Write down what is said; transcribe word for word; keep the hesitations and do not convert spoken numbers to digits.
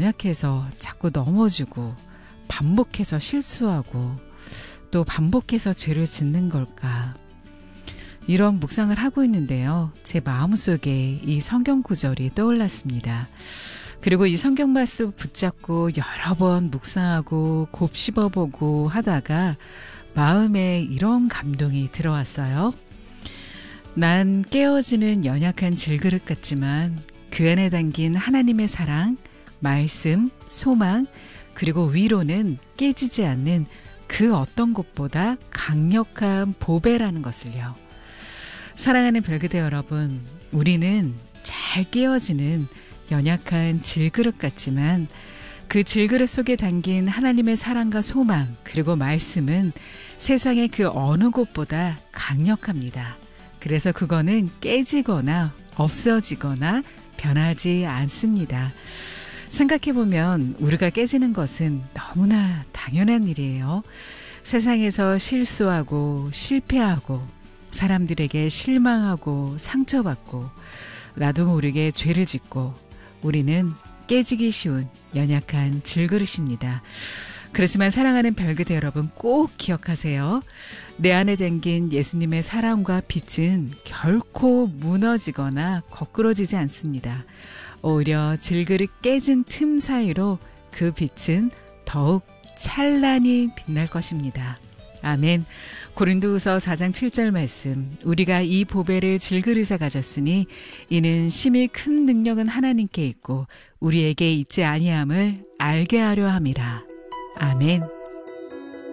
연약해서 자꾸 넘어지고 반복해서 실수하고 또 반복해서 죄를 짓는 걸까? 이런 묵상을 하고 있는데요. 제 마음속에 이 성경 구절이 떠올랐습니다. 그리고 이 성경 말씀 붙잡고 여러 번 묵상하고 곱씹어보고 하다가 마음에 이런 감동이 들어왔어요. 난 깨어지는 연약한 질그릇 같지만 그 안에 담긴 하나님의 사랑, 말씀, 소망, 그리고 위로는 깨지지 않는 그 어떤 것보다 강력한 보배라는 것을요. 사랑하는 별그대 여러분, 우리는 잘 깨어지는 연약한 질그릇 같지만 그 질그릇 속에 담긴 하나님의 사랑과 소망 그리고 말씀은 세상의 그 어느 곳보다 강력합니다. 그래서 그거는 깨지거나 없어지거나 변하지 않습니다. 생각해보면 우리가 깨지는 것은 너무나 당연한 일이에요. 세상에서 실수하고 실패하고 사람들에게 실망하고 상처받고 나도 모르게 죄를 짓고 우리는 깨지기 쉬운 연약한 질그릇입니다. 그렇지만 사랑하는 별그대 여러분 꼭 기억하세요. 내 안에 담긴 예수님의 사랑과 빛은 결코 무너지거나 거꾸러지지 않습니다. 오히려 질그릇 깨진 틈 사이로 그 빛은 더욱 찬란히 빛날 것입니다. 아멘. 고린도후서 사 장 칠 절 말씀, 우리가 이 보배를 질그릇에 가졌으니 이는 심히 큰 능력은 하나님께 있고 우리에게 있지 아니함을 알게 하려 함이라. 아멘.